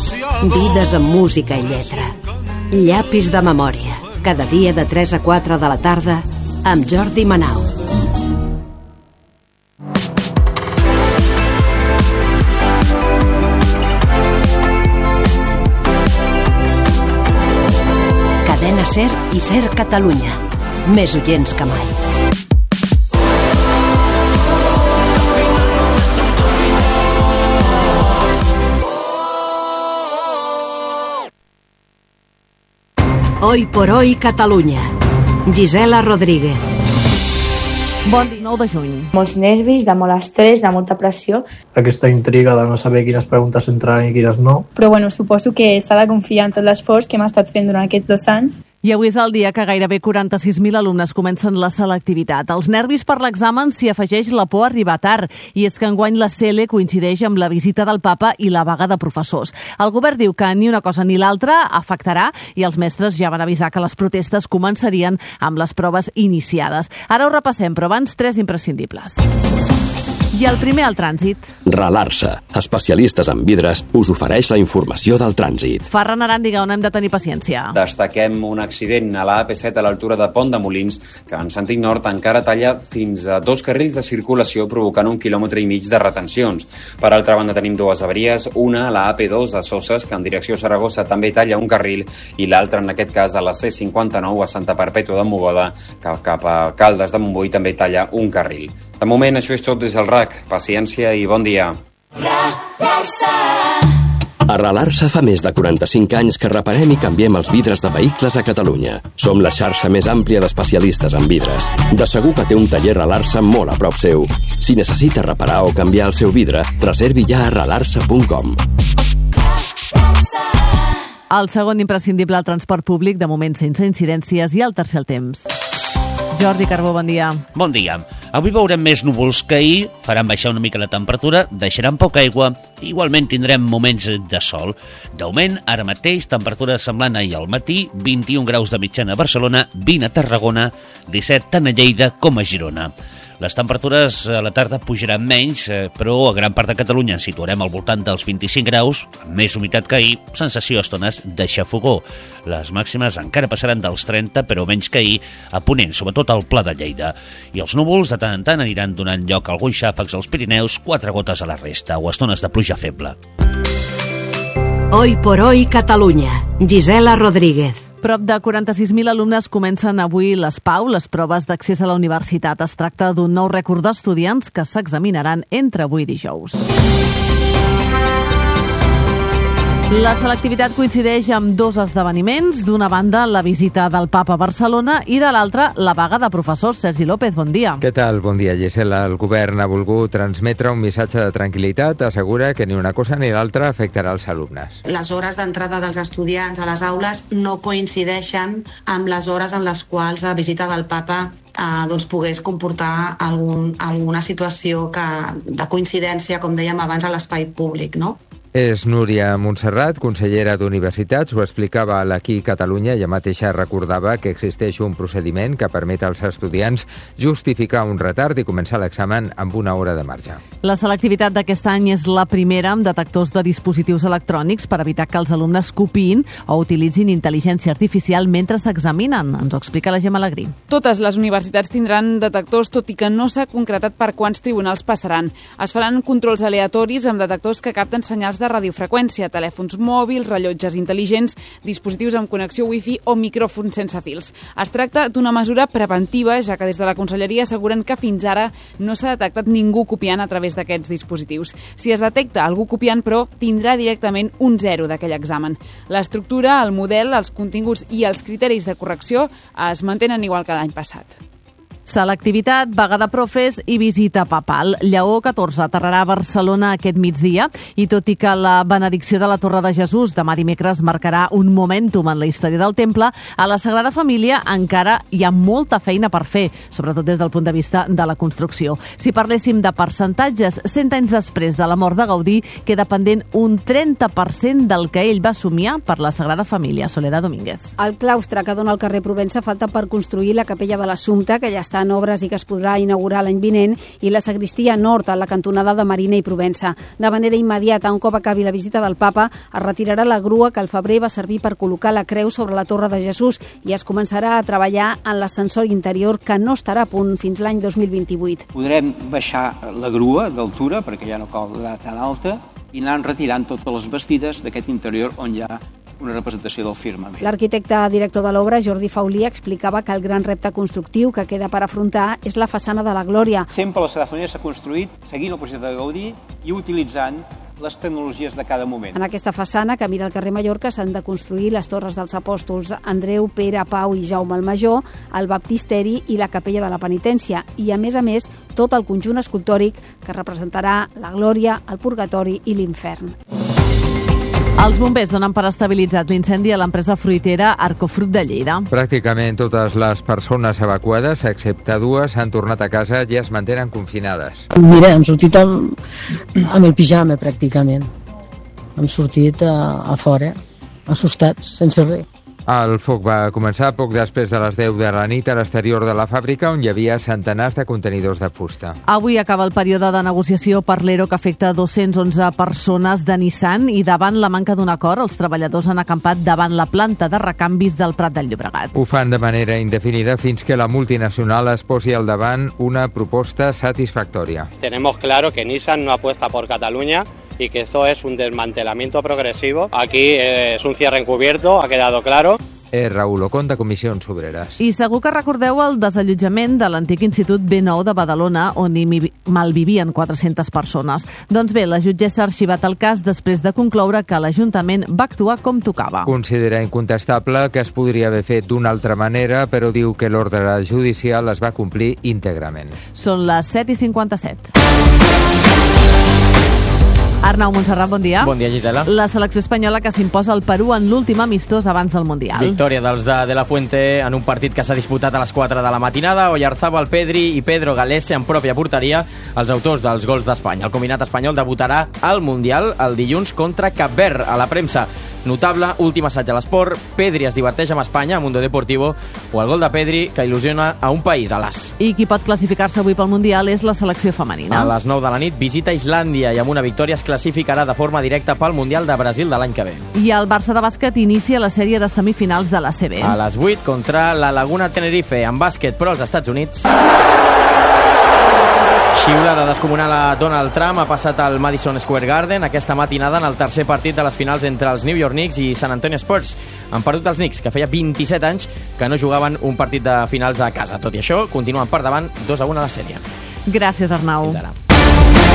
Vides amb música i lletra. Llapis de memòria. Cada dia de 3 a 4 de la tarda amb Jordi Manau. Cadena SER i SER Catalunya. Més oients que mai. Hoy por hoy Catalunya. Gisela Rodríguez. Bon dia, 9 de juny. Molts nervis, de molt estrès, de molta pressió. Aquesta intriga de no saber quines preguntes entraran i quines no. Però suposo que s'ha de confiar en tot l'esforç que hem estat fent durant aquests 2 anys. I avui és el dia que gairebé 46.000 alumnes comencen la selectivitat. Als nervis per l'examen s'hi afegeix la por a arribar tard. I és que enguany la CL coincideix amb la visita del papa i la vaga de professors. El govern diu que ni una cosa ni l'altra afectarà i els mestres ja van avisar que les protestes començarien amb les proves iniciades. Ara ho repassem, però abans 3 imprescindibles. I el primer, al trànsit. Ralarsa, especialistes en vidres, us ofereix la informació del trànsit. Ferran Aràndiga, on hem de tenir paciència? Destaquem un accident a la AP7 a l'altura de Pont de Molins, que en sentit nord encara talla fins a 2 carrils de circulació, provocant 1,5 quilòmetres de retencions. Per altra banda, tenim 2 avaries, una a la AP2 a Soses, que en direcció a Saragossa també talla un carril, i l'altra, en aquest cas, a la C59 a Santa Perpètua de Mogoda, que cap a Caldes de Montbui també talla un carril. De moment, això és tot des del RAC. Paciència i bon dia. A Ralarsa fa més de 45 anys que reparem i canviem els vidres de vehicles a Catalunya. Som la xarxa més àmplia d'especialistes en vidres. De segur que té un taller Ralarsa molt a prop seu. Si necessita reparar o canviar el seu vidre, reservi ja a ralarsa.com. El segon imprescindible, el transport públic, de moment sense incidències, i el tercer, el temps. Jordi Carbó, bon dia. Bon dia. Avui veurem més núvols que ahir, faran baixar una mica la temperatura, deixaran poca aigua, i igualment tindrem moments de sol. D'augment, ara mateix, temperatura semblant ahir al matí, 21 graus de mitjana a Barcelona, 20 a Tarragona, 17 tant a Lleida com a Girona. Les temperatures a la tarda pujaran menys, però a gran part de Catalunya ens situarem al voltant dels 25 graus, amb més humitat que ahir, sensació a estones de xafogó. Les màximes encara passaran dels 30, però menys que ahir, a Ponent, sobretot al Pla de Lleida. I els núvols de tant en tant aniran donant lloc a alguns xàfecs als Pirineus, 4 gotes a la resta, o estones de pluja feble. Hoy por hoy Catalunya. Gisela Rodríguez. Prop de 46.000 alumnes comencen avui les PAU, les proves d'accés a la universitat. Es tracta d'un nou rècord d'estudiants que s'examinaran entre avui i dijous. La selectivitat coincideix amb 2 esdeveniments. D'una banda, la visita del papa a Barcelona i de l'altra, la vaga de professors. Sergi López, bon dia. Què tal? Bon dia, Gisela. El govern ha volgut transmetre un missatge de tranquil·litat. Assegura que ni una cosa ni l'altra afectarà els alumnes. Les hores d'entrada dels estudiants a les aules no coincideixen amb les hores en les quals la visita del papa pogués comportar alguna situació de coincidència, com dèiem abans, a l'espai públic, no? És Núria Montserrat, consellera d'Universitats, ho explicava a l'Aquí Catalunya. Ella mateixa recordava que existeix un procediment que permet als estudiants justificar un retard i començar l'examen amb una hora de marge. La selectivitat d'aquest any és la primera amb detectors de dispositius electrònics per evitar que els alumnes copiïn o utilitzin intel·ligència artificial mentre s'examinen. Ens ho explica la Gemma Alegrí. Totes les universitats tindran detectors, tot i que no s'ha concretat per quants tribunals passaran. Es faran controls aleatoris amb detectors que capten senyals de radiofreqüència, telèfons mòbils, rellotges intel·ligents, dispositius amb connexió wifi o micròfons sense fils. Es tracta d'una mesura preventiva, ja que des de la Conselleria asseguren que fins ara no s'ha detectat ningú copiant a través d'aquests dispositius. Si es detecta algú copiant, però, tindrà directament un 0 d'aquell examen. L'estructura, el model, els continguts i els criteris de correcció es mantenen igual que l'any passat. Selectivitat, vaga de profes i visita papal. Lleó XIV aterrarà a Barcelona aquest migdia i tot i que la benedicció de la Torre de Jesús demà dimecres marcarà un momentum en la història del temple, a la Sagrada Família encara hi ha molta feina per fer, sobretot des del punt de vista de la construcció. Si parléssim de percentatges, 100 anys després de la mort de Gaudí, queda pendent un 30% del que ell va somiar per la Sagrada Família. Soledad Domínguez. El claustre que dona al carrer Provença falta per construir la capella de l'Assumpte, que ja està està en obres i que es podrà inaugurar l'any vinent, i la sagristia nord, a la cantonada de Marina i Provença. De manera immediata, un cop acabi la visita del papa, es retirarà la grua que al febrer va servir per col·locar la creu sobre la Torre de Jesús i es començarà a treballar en l'ascensor interior, que no estarà a punt fins l'any 2028. Podrem baixar la grua d'altura, perquè ja no caldrà tan alta, i anar retirant totes les bastides d'aquest interior on hi ha una representació del firmament. L'arquitecte director de l'obra, Jordi Faulí, explicava que el gran repte constructiu que queda per afrontar és la façana de la Glòria. Sempre la Sagrada s'ha construït seguint el projecte de Gaudí i utilitzant les tecnologies de cada moment. En aquesta façana, que mira al carrer Mallorca, s'han de construir les torres dels apòstols Andreu, Pere, Pau i Jaume el Major, el baptisteri i la capella de la penitència. I, a més, tot el conjunt escultòric que representarà la Glòria, el Purgatori i l'Infern. Els bombers donen per estabilitzat l'incendi a l'empresa fruitera Arcofrut de Lleida. Pràcticament totes les persones evacuades, excepte dues, han tornat a casa i es mantenen confinades. Mira, hem sortit amb el pijama, pràcticament. Hem sortit a fora, assustats, sense res. El foc va començar poc després de les 10 de la nit a l'exterior de la fàbrica, on hi havia centenars de contenidors de fusta. Avui acaba el període de negociació per l'ERO que afecta 211 persones de Nissan, i davant la manca d'un acord, els treballadors han acampat davant la planta de recanvis del Prat del Llobregat. Ho fan de manera indefinida fins que la multinacional es posi al davant una proposta satisfactòria. Tenemos claro que Nissan no apuesta por Cataluña y que esto es un desmantelamiento progresivo. Aquí es un cierre encubierto, ha quedado claro. Raül Ocon, de Comissions Obreres. I segur que recordeu el desallotjament de l'antic Institut B9 de Badalona, on hi malvivien 400 persones. Doncs bé, la jutgessa ha arxivat el cas després de concloure que l'Ajuntament va actuar com tocava. Considera incontestable que es podria haver fet d'una altra manera, però diu que l'ordre judicial es va complir íntegrament. Són les 7:57. Arnau Montserrat, bon dia. Bon dia, Gisela. La selecció espanyola que s'imposa al Perú en l'últim amistós abans del Mundial. Victòria dels de la Fuente en un partit que s'ha disputat a les 4 de la matinada. Oyarzábal, Pedri i Pedro Galese en pròpia porteria, els autors dels gols d'Espanya. El combinat espanyol debutarà al Mundial el dilluns contra Cap Verd. A la premsa, notable, últim assaig a l'esport, Pedri es diverteix amb Espanya, a Mundo Deportivo, o el gol de Pedri que il·lusiona a un país, a l'as. I qui pot classificar-se avui pel Mundial és la selecció femenina. A les 9 de la nit visita Islàndia i amb una victòria es classificarà de forma directa pel Mundial de Brasil de l'any que ve. I el Barça de bàsquet inicia la sèrie de semifinals de l'ACB. A les 8 contra la Laguna Tenerife, en bàsquet, però als Estats Units. Xiulada descomunal a Donald Trump ha passat al Madison Square Garden aquesta matinada en el tercer partit de les finals entre els New York Knicks i San Antonio Spurs. Han perdut els Knicks, que feia 27 anys que no jugaven un partit de finals a casa. Tot i això, continuen per davant 2-1 a la sèrie. Gràcies, Arnau. Fins ara.